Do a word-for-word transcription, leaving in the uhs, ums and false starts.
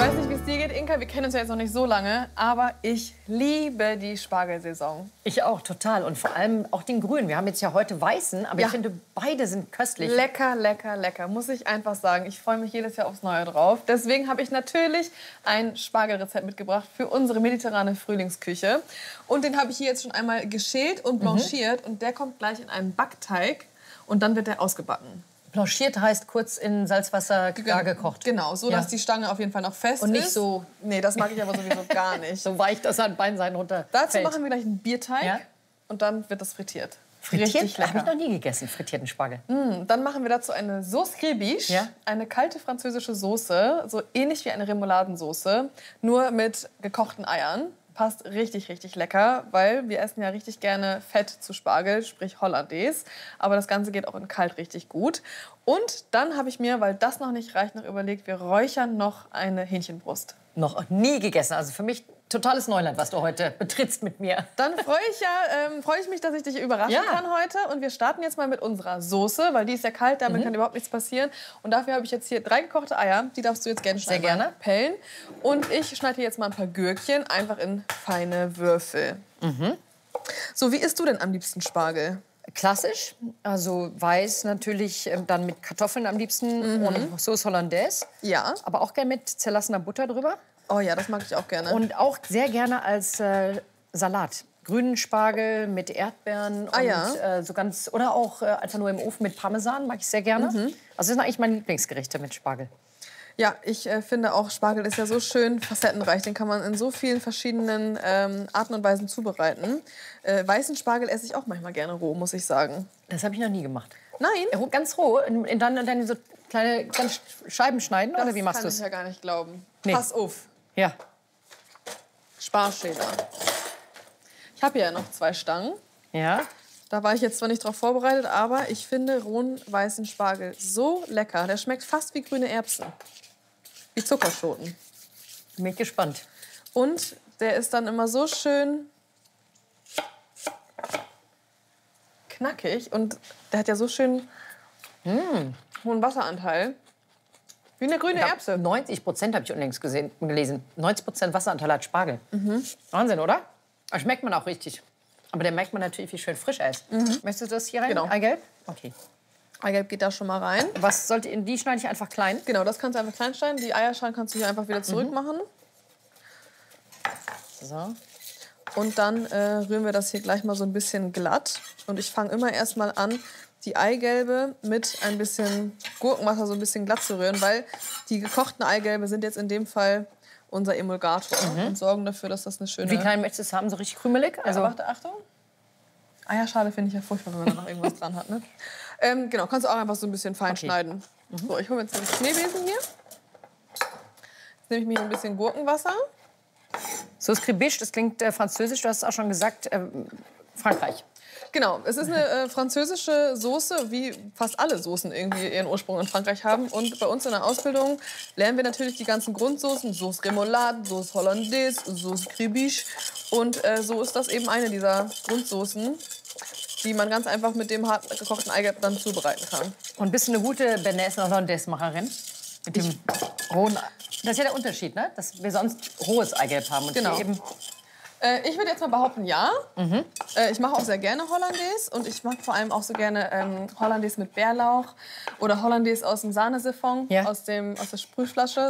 weiß nicht, wie es dir geht, Inka. Wir kennen uns ja jetzt noch nicht so lange. Aber ich liebe die Spargelsaison. Ich auch, total. Und vor allem auch den grünen. Wir haben jetzt ja heute weißen, aber Ja. ich finde, beide sind köstlich. Lecker, lecker, lecker. Muss ich einfach sagen. Ich freue mich jedes Jahr aufs Neue drauf. Deswegen habe ich natürlich ein Spargelrezept mitgebracht für unsere mediterrane Frühlingsküche. Und den habe ich hier jetzt schon einmal geschält und blanchiert. Und der kommt gleich in einen Backteig. Und dann wird der ausgebacken. Blanchiert heißt kurz in Salzwasser gar gekocht. Genau, so Ja. dass die Stange auf jeden Fall noch fest ist. Und nicht so- Nee, das mag ich aber sowieso gar nicht. So weich, dass an beiden Seiten runter Dazu fällt. machen wir gleich einen Bierteig. Ja. Und dann wird das frittiert. Frittiert? Richtig Habe ich lecker. noch nie gegessen, frittierten Spargel. Mm, Dann machen wir dazu eine Sauce Crébiche, Ja. eine kalte französische Soße, so ähnlich wie eine Remouladensoße, nur mit gekochten Eiern. Passt richtig, richtig lecker, weil wir essen ja richtig gerne Fett zu Spargel, sprich Hollandaise. Aber das Ganze geht auch in kalt richtig gut. Und dann habe ich mir, weil das noch nicht reicht, noch überlegt, wir räuchern noch eine Hähnchenbrust. Noch nie gegessen. Also für mich totales Neuland, was du heute betrittst mit mir. Dann freue ich, ja, ähm, freue ich mich, dass ich dich überraschen Ja. kann heute. Und wir starten jetzt mal mit unserer Soße, weil die ist ja kalt, damit Mhm. kann überhaupt nichts passieren. Und dafür habe ich jetzt hier drei gekochte Eier. Die darfst du jetzt gerne Sehr schneiden. gerne. Pellen. Und ich schneide hier jetzt mal ein paar Gürkchen, einfach in feine Würfel. Mhm. So, wie isst du denn am liebsten Spargel? Klassisch, also weiß natürlich, ähm, dann mit Kartoffeln am liebsten und Sauce Hollandaise. Ja. Aber auch gerne mit zerlassener Butter drüber. Oh ja, das mag ich auch gerne. Und auch sehr gerne als äh, Salat. Grünen Spargel mit Erdbeeren Ah, und ja. äh, so ganz oder auch äh, einfach nur im Ofen mit Parmesan, mag ich sehr gerne. Also das sind eigentlich meine Lieblingsgerichte mit Spargel. Ja, ich äh, finde auch, Spargel ist ja so schön facettenreich. Den kann man in so vielen verschiedenen ähm, Arten und Weisen zubereiten. Äh, weißen Spargel esse ich auch manchmal gerne roh, muss ich sagen. Das habe ich noch nie gemacht. Nein, Äh, Ganz roh, in, in dann, dann so kleine ganz Scheiben schneiden oder wie machst du kann ich es? ja gar nicht glauben. Nee. Pass auf. Ja. Sparschäler. Ich habe hier ja noch zwei Stangen. Ja. Da war ich jetzt zwar nicht drauf vorbereitet, aber ich finde rohen weißen Spargel so lecker. Der schmeckt fast wie grüne Erbsen. Wie Zuckerschoten. Bin ich gespannt. Und der ist dann immer so schön knackig. Und der hat ja so schön hohen Wasseranteil. Wie eine grüne Ich hab Erbse. neunzig Prozent habe ich unlängst gesehen, gelesen. neunzig Prozent Wasseranteil hat Spargel. Wahnsinn, oder? Das schmeckt man auch richtig. Aber dann merkt man natürlich, wie schön frisch er ist. Möchtest du das hier rein? Genau. Eigelb? Okay. Eigelb geht da schon mal rein. Was sollte in die schneide ich einfach klein? Genau, das kannst du einfach klein schneiden. Die Eierschalen kannst du hier einfach wieder zurück machen. So. Und dann äh, rühren wir das hier gleich mal so ein bisschen glatt. Und ich fange immer erst mal an, die Eigelbe mit ein bisschen Gurkenwasser so ein bisschen glatt zu rühren, weil die gekochten Eigelbe sind jetzt in dem Fall unser Emulgator und sorgen dafür, dass das eine schöne... Wie klein möchtest du es haben? So richtig krümelig? Also, Also, warte, Achtung. Eierschale finde ich ja furchtbar, wenn man da noch irgendwas dran hat. Ne? Ähm, genau, kannst du auch einfach so ein bisschen fein Okay. schneiden. So, ich hole mir jetzt den Schneebesen hier. Jetzt nehme ich mir hier ein bisschen Gurkenwasser. Sauce Crébiche, das klingt äh, französisch, du hast es auch schon gesagt, äh, Frankreich. Genau, es ist eine äh, französische Soße, wie fast alle Soßen irgendwie ihren Ursprung in Frankreich haben. Und bei uns in der Ausbildung lernen wir natürlich die ganzen Grundsoßen. Sauce Remoulade, Sauce Hollandaise, Sauce Crébiche. Und äh, so ist das eben eine dieser Grundsoßen, die man ganz einfach mit dem hart gekochten Eigelb dann zubereiten kann. Und bist du eine gute Bearnaise Hollandaise-Macherin? Mit dem rohen... Das ist ja der Unterschied, ne? Dass wir sonst rohes Eigelb haben. Und Genau. hier eben Äh, ich würde jetzt mal behaupten, ja. Äh, ich mache auch sehr gerne Hollandaise. Und ich mag vor allem auch so gerne ähm, Hollandaise mit Bärlauch. Oder Hollandaise aus dem Sahnesiphon, Ja. aus, dem, aus der Sprühflasche.